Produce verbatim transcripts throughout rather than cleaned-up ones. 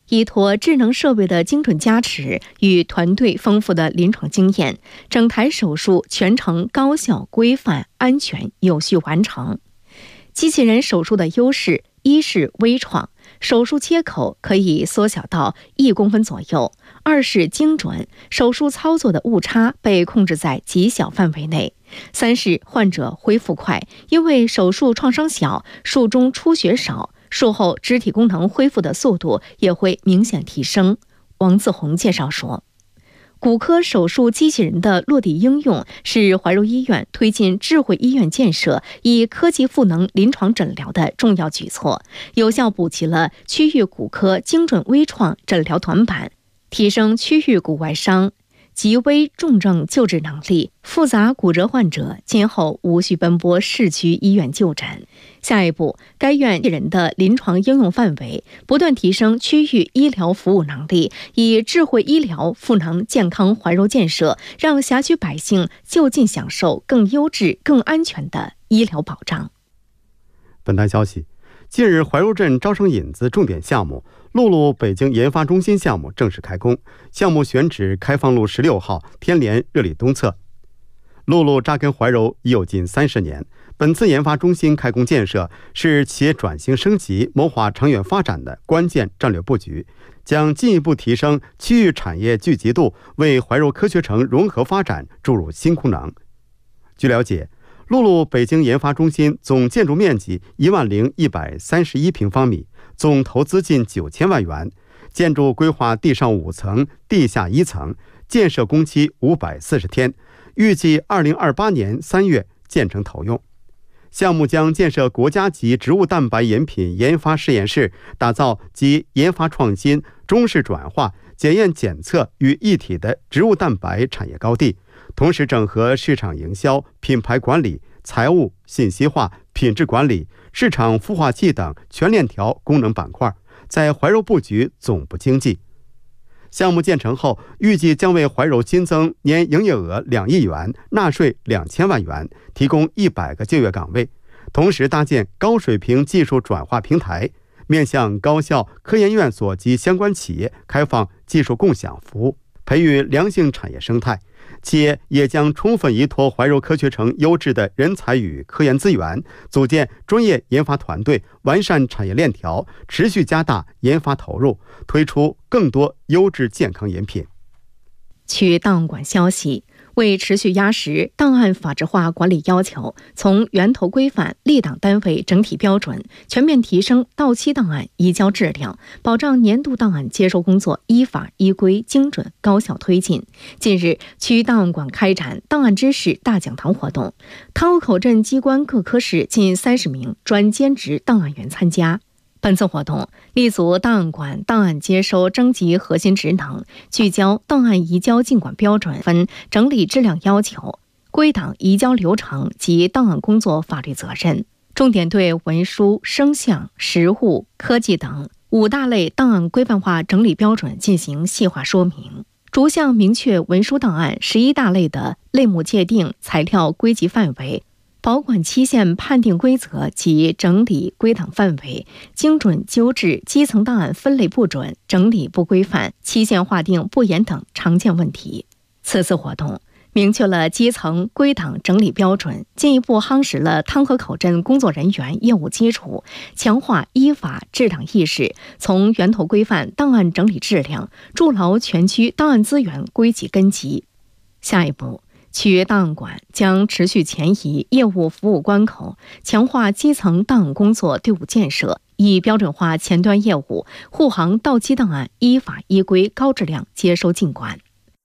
依托智能设备的精准加持与团队丰富的临床经验，整台手术全程高效、规范、安全、有序完成。机器人手术的优势，一是微创，手术切口可以缩小到一公分左右；二是精准，手术操作的误差被控制在极小范围内；三是患者恢复快，因为手术创伤小，术中出血少，术后肢体功能恢复的速度也会明显提升。王自红介绍说，骨科手术机器人的落地应用是怀柔医院推进智慧医院建设、以科技赋能临床诊疗的重要举措，有效补齐了区域骨科精准微创诊疗短板，提升区域骨外伤及危重症救治能力，复杂骨折患者今后无需奔波市区医院就诊。下一步，该院人的临床应用范围不断提升区域医疗服务能力，以智慧医疗赋能健康怀柔建设，让辖区百姓就近享受更优质、更安全的医疗保障。 本台消息，近日怀柔镇招商引资重点项目陆路北京研发中心项目正式开工，项目选址开放路十六号天联热里东侧。陆路扎根怀柔已有近三十年，本次研发中心开工建设是企业转型升级、谋划长远发展的关键战略布局，将进一步提升区域产业聚集度，为怀柔科学城融合发展注入新功能。据了解，陆路北京研发中心总建筑面积一万零一百三十一平方米，总投资近九千万元，建筑规划地上五层、地下一层，建设工期五百四十天，预计二零二八年三月建成投用。项目将建设国家级植物蛋白饮品研发实验室，打造集研发创新、中式转化、检验检测于一体的植物蛋白产业高地，同时整合市场营销、品牌管理、财务、信息化、品质管理、市场孵化器等全链条功能板块，在怀柔布局总部经济。项目建成后，预计将为怀柔新增年营业额两亿元、纳税两千万元，提供一百个就业岗位，同时搭建高水平技术转化平台，面向高校、科研院所及相关企业开放技术共享服务，培育良性产业生态。企业也将充分依托怀柔科学城优质的人才与科研资源，组建专业研发团队，完善产业链条，持续加大研发投入，推出更多优质健康饮品。 据档案馆消息，为持续压实档案法制化管理要求，从源头规范、立档单位整体标准，全面提升到期档案移交质量，保障年度档案接收工作依法依规、精准高效推进。近日，区档案馆开展档案知识大讲堂活动，汤河口镇机关各科室近三十名专兼职档案员参加。本次活动立足档案馆档案接收征集核心职能，聚焦档案移交进管标准、分整理质量要求、归档移交流程及档案工作法律责任，重点对文书、声像、实物、科技等五大类档案规范化整理标准进行细化说明，逐项明确文书档案十一大类的类目界定、材料归集范围、保管期限判定规则及整理归档范围，精准纠治基层档案分类不准、整理不规范、期限划定不严等常见问题。此次活动明确了基层归档整理标准，进一步夯实了汤河口镇工作人员业务基础，强化依法治档意识，从源头规范档案整理质量，筑牢全区档案资源归集根基。下一步，区档案馆将持续前移业务服务关口，强化基层档案工作队伍建设，以标准化前端业务，护航到期档案依法依规高质量接收进管。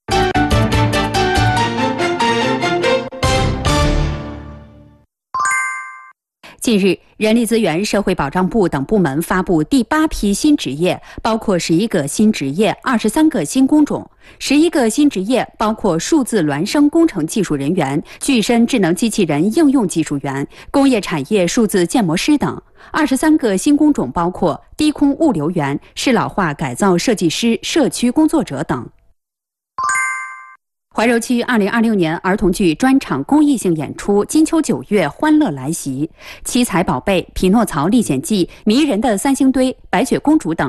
近日，人力资源社会保障部等部门发布第八批新职业，包括十一个新职业、二十三个新工种。十一个新职业包括数字孪生工程技术人员、具身智能机器人应用技术员、工业产业数字建模师等。二十三个新工种包括低空物流员、适老化改造设计师、社区工作者等。怀柔区二零二六年儿童剧专场公益性演出《金秋九月欢乐来袭》，七彩宝贝、匹诺曹历险记、迷人的三星堆、白雪公主等